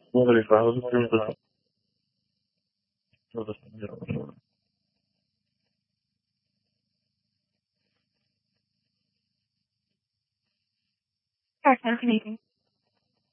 Madre, claro, sí, pero no te estoy Fascinating